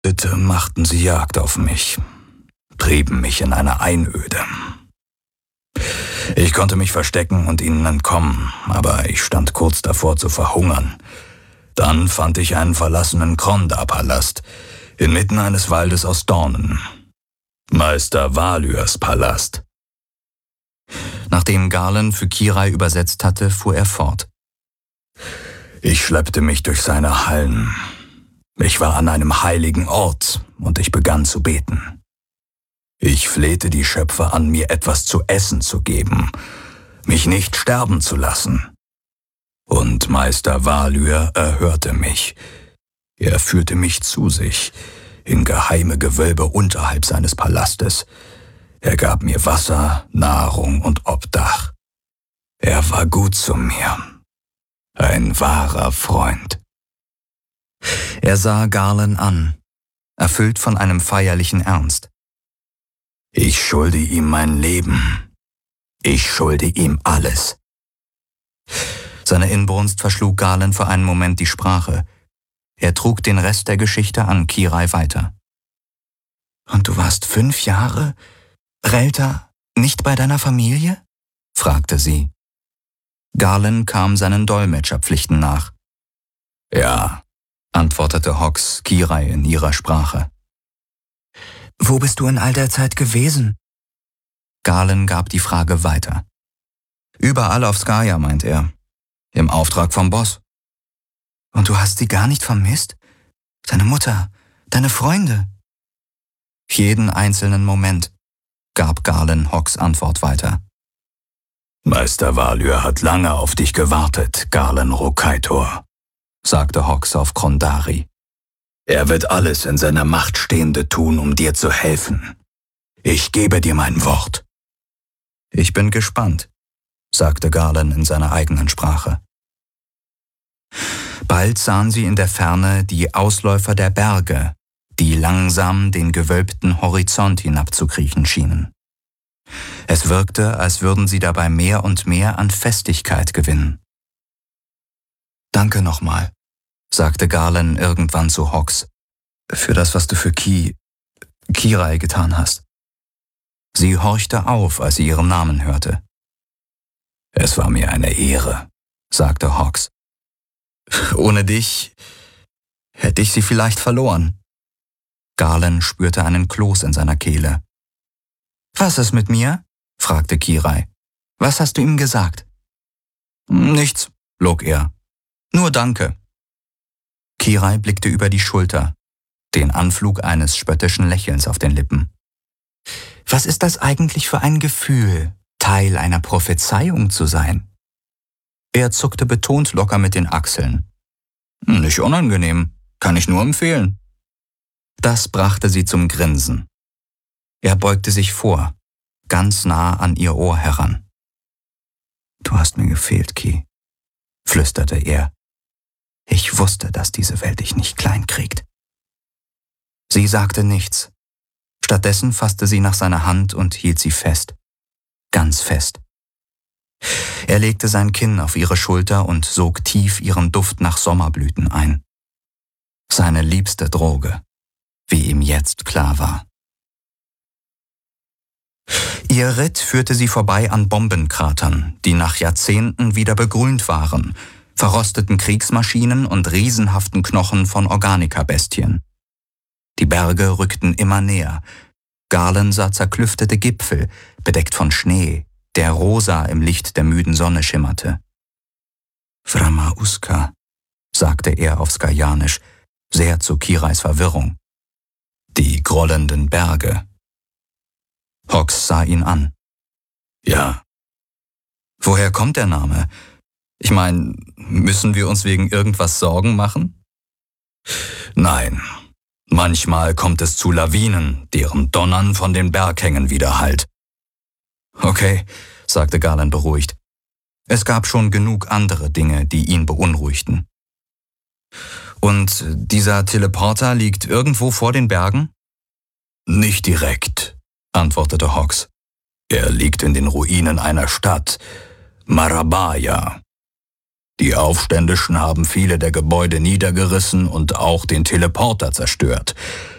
Bitte machten sie Jagd auf mich, trieben mich in eine Einöde. Ich konnte mich verstecken und ihnen entkommen, aber ich stand kurz davor zu verhungern. Dann fand ich einen verlassenen Kronda-Palast inmitten eines Waldes aus Dornen. Meister Valyrs Palast. Nachdem Galen für Kirai übersetzt hatte, fuhr er fort. Ich schleppte mich durch seine Hallen. Ich war an einem heiligen Ort und ich begann zu beten. Ich flehte die Schöpfer an, mir etwas zu essen zu geben, mich nicht sterben zu lassen. Und Meister Valyr erhörte mich. Er führte mich zu sich, in geheime Gewölbe unterhalb seines Palastes. Er gab mir Wasser, Nahrung und Obdach. Er war gut zu mir. Ein wahrer Freund. Er sah Galen an, erfüllt von einem feierlichen Ernst. Ich schulde ihm mein Leben. Ich schulde ihm alles. Seine Inbrunst verschlug Galen für einen Moment die Sprache. Er trug den Rest der Geschichte an Kirai weiter. »Und du warst 5 Jahre, Relta, nicht bei deiner Familie?« fragte sie. Galen kam seinen Dolmetscherpflichten nach. »Ja«, antwortete Hox Kirai in ihrer Sprache. »Wo bist du in all der Zeit gewesen?« Galen gab die Frage weiter. »Überall auf Skaya«, meint er. »Im Auftrag vom Boss.« »Und du hast sie gar nicht vermisst? Deine Mutter, deine Freunde?« »Jeden einzelnen Moment«, gab Galen Hox Antwort weiter. »Meister Valyr hat lange auf dich gewartet, Galen Rokaitor«, sagte Hox auf Krondari. »Er wird alles in seiner Macht Stehende tun, um dir zu helfen. Ich gebe dir mein Wort.« »Ich bin gespannt«, sagte Galen in seiner eigenen Sprache. Bald sahen sie in der Ferne die Ausläufer der Berge, die langsam den gewölbten Horizont hinabzukriechen schienen. Es wirkte, als würden sie dabei mehr und mehr an Festigkeit gewinnen. »Danke nochmal«, sagte Galen irgendwann zu Hox, »für das, was du für Kirai getan hast.« Sie horchte auf, als sie ihren Namen hörte. »Es war mir eine Ehre«, sagte Hox. »Ohne dich hätte ich sie vielleicht verloren.« Galen spürte einen Kloß in seiner Kehle. »Was ist mit mir?« fragte Kirai. »Was hast du ihm gesagt?« »Nichts«, log er. »Nur Danke.« Kirai blickte über die Schulter, den Anflug eines spöttischen Lächelns auf den Lippen. »Was ist das eigentlich für ein Gefühl, Teil einer Prophezeiung zu sein?« Er zuckte betont locker mit den Achseln. »Nicht unangenehm, kann ich nur empfehlen.« Das brachte sie zum Grinsen. Er beugte sich vor, ganz nah an ihr Ohr heran. »Du hast mir gefehlt, Ki«, flüsterte er. »Ich wusste, dass diese Welt dich nicht klein kriegt.« Sie sagte nichts. Stattdessen fasste sie nach seiner Hand und hielt sie fest. Ganz fest. Er legte sein Kinn auf ihre Schulter und sog tief ihren Duft nach Sommerblüten ein. Seine liebste Droge, wie ihm jetzt klar war. Ihr Ritt führte sie vorbei an Bombenkratern, die nach Jahrzehnten wieder begrünt waren, verrosteten Kriegsmaschinen und riesenhaften Knochen von Organika-Bestien. Die Berge rückten immer näher. Galen sah zerklüftete Gipfel, bedeckt von Schnee, der rosa im Licht der müden Sonne schimmerte. »Vrama-Uska«, sagte er auf Skajanisch, sehr zu Kirais Verwirrung. »Die grollenden Berge.« Hox sah ihn an. »Ja.« »Woher kommt der Name? Ich meine, müssen wir uns wegen irgendwas Sorgen machen?« »Nein. Manchmal kommt es zu Lawinen, deren Donnern von den Berghängen widerhallt.« »Okay«, sagte Galen beruhigt. Es gab schon genug andere Dinge, die ihn beunruhigten. »Und dieser Teleporter liegt irgendwo vor den Bergen?« »Nicht direkt«, antwortete Hox. »Er liegt in den Ruinen einer Stadt, Marabaya. Die Aufständischen haben viele der Gebäude niedergerissen und auch den Teleporter zerstört.